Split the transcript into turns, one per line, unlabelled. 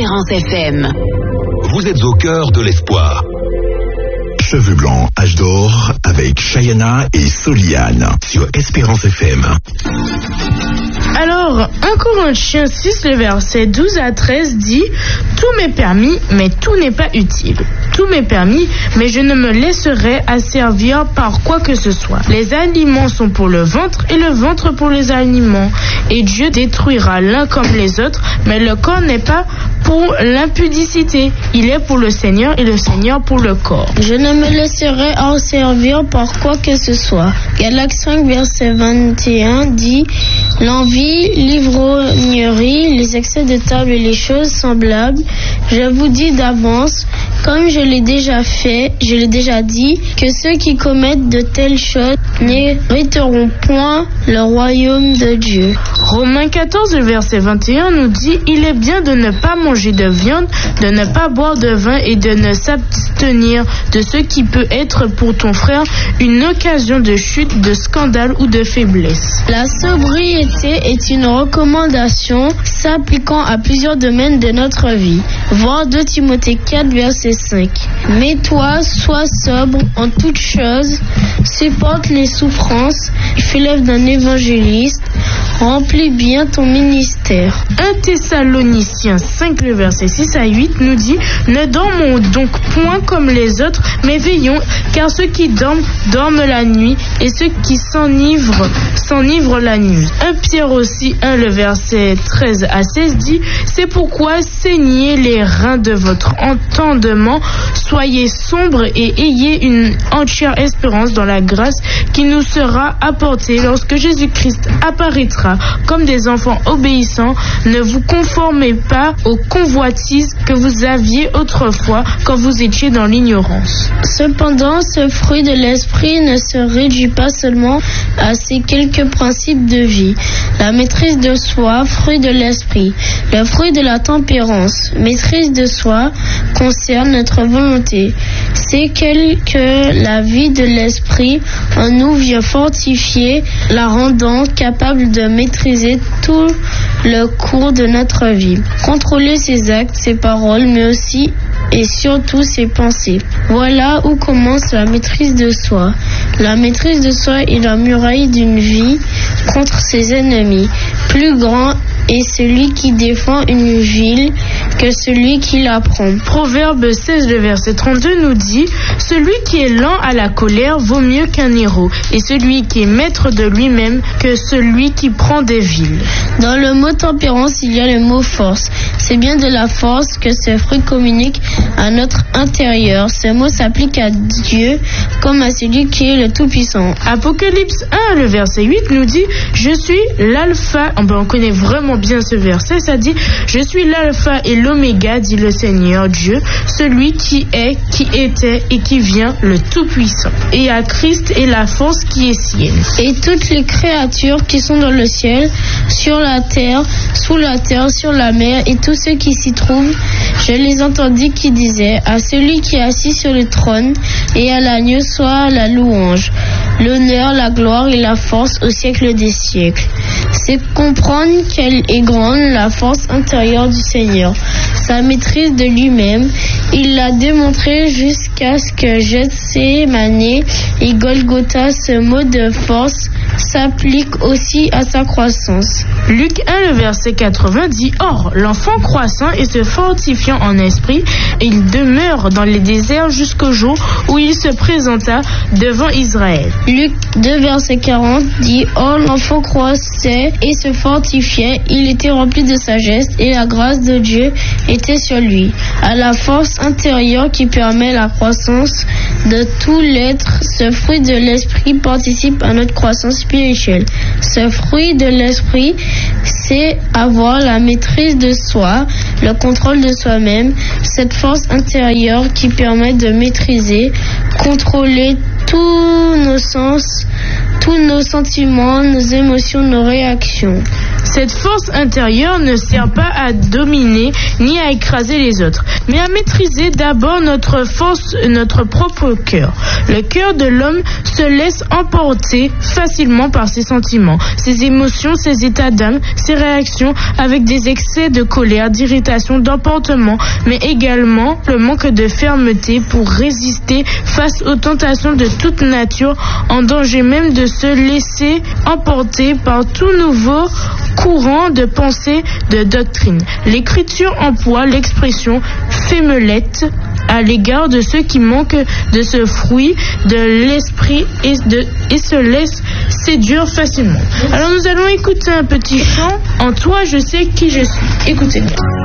Espérance FM.
Vous êtes au cœur de l'espoir. Cheveux blancs, âge d'or, avec Chayana et Soliane sur Espérance FM.
Alors, 1 Corinthiens 6, le verset 12 à 13 dit « Tout m'est permis, mais tout n'est pas utile. Tout m'est permis, mais je ne me laisserai asservir par quoi que ce soit. Les aliments sont pour le ventre et le ventre pour les aliments. Et Dieu détruira l'un comme les autres, mais le corps n'est pas pour l'impudicité. Il est pour le Seigneur et le Seigneur pour le corps.
Je ne me laisserai asservir par quoi que ce soit. » Galates 5, verset 21 dit « L'envie, l'ivrognerie, les excès de table et les choses semblables, je vous dis d'avance, comme je l'ai déjà dit, que ceux qui commettent de telles choses n'hériteront point le royaume de Dieu. »
Romains 14, verset 21 nous dit « Il est bien de ne pas manger de viande, de ne pas boire de vin et de ne s'abstenir de ce qui peut être pour ton frère une occasion de chute, de scandale ou de faiblesse. »
La sobriété est une recommandation s'appliquant à plusieurs domaines de notre vie. Voir 2 Timothée 4, verset 5. Mais toi, sois sobre en toutes choses, supporte les souffrances, fais l'œuvre d'un évangéliste, remplis bien ton ministère.
1 Thessaloniciens 5, le verset 6 à 8 nous dit « Ne dormons donc point comme les autres, mais veillons, car ceux qui dorment, dorment la nuit, et ceux qui s'enivrent la nuit. » 1 Pierre aussi 1, le verset 13 à 16 dit « C'est pourquoi saignez les reins de votre entendement, soyez sombres et ayez une entière espérance dans la grâce qui nous sera apportée lorsque Jésus-Christ apparaîtra comme des enfants obéissants. Ne vous conformez pas aux convoitises que vous aviez autrefois quand vous étiez dans l'ignorance. »
Cependant, ce fruit de l'esprit ne se réduit pas seulement à ces quelques principes de vie. La maîtrise de soi, fruit de l'esprit. Le fruit de la tempérance, maîtrise de soi, concerne notre volonté. C'est que la vie de l'esprit en nous vient fortifier, la rendant capable de maîtriser tout le cours de notre vie. Contrôler ses actes, ses paroles, mais aussi et surtout ses pensées. Voilà où commence la maîtrise de soi. La maîtrise de soi est la muraille d'une vie contre ses ennemis. Plus grand est celui qui défend une ville que celui qui la prend.
Proverbe 16, le verset 32 nous dit « Celui qui est lent à la colère vaut mieux qu'un héros, et celui qui est maître de lui-même que celui qui prend des villes. »
Dans le mot tempérance, il y a le mot force. C'est bien de la force que ce fruit communique à notre intérieur. Ce mot s'applique à Dieu comme à celui qui est le Tout-Puissant.
Apocalypse 1, le verset 8 nous dit « Je suis l'alpha ». On connaît vraiment bien ce verset, ça dit « Je suis l'alpha et l'oméga, dit le Seigneur Dieu, celui qui est, qui était et qui vient, le Tout-Puissant. Et à Christ est la force qui est sienne. »
Et toutes les créatures qui sont dans le ciel, sur la terre, sous la terre, sur la mer, et tous ceux qui s'y trouvent, je les entendis qui disaient « À celui qui est assis sur le trône et à l'agneau soit la louange, l'honneur, la gloire et la force au siècle des siècles. » C'est comprendre quelle est grande la force intérieure du Seigneur, sa maîtrise de lui-même. Il l'a démontré jusqu'à ce que Gethsémane et Golgotha, ce mot de force, s'applique aussi à sa croissance.
Luc 1, le verset 80 dit « Or, l'enfant croissant et se fortifiant en esprit, il demeure dans les déserts jusqu'au jour où il se présenta devant Israël. »
Luc 2, verset 40 dit « Or, l'enfant croissait et se fortifiait, il était rempli de sagesse et la grâce de Dieu était sur lui. » À la force intérieure qui permet la croissance de tout l'être, ce fruit de l'esprit participe à notre croissance spirituelle. Ce fruit de l'esprit, c'est avoir la maîtrise de soi, le contrôle de soi-même, cette force intérieure qui permet de maîtriser, contrôler tous nos sens, tous nos sentiments, nos émotions, nos réactions.
Cette force intérieure ne sert pas à dominer ni à écraser les autres, mais à maîtriser d'abord notre force, notre propre cœur. Le cœur de l'homme se laisse emporter facilement par ses sentiments, ses émotions, ses états d'âme, ses réactions avec des excès de colère, d'irritation, d'emportement, mais également le manque de fermeté pour résister face aux tentations de toute nature, en danger même de se laisser emporter par tout nouveau courant de pensée, de doctrine. L'Écriture emploie l'expression fémelette à l'égard de ceux qui manquent de ce fruit de l'esprit et se laissent séduire facilement. Alors nous allons écouter un petit chant. En toi je sais qui je suis. Écoutez bien.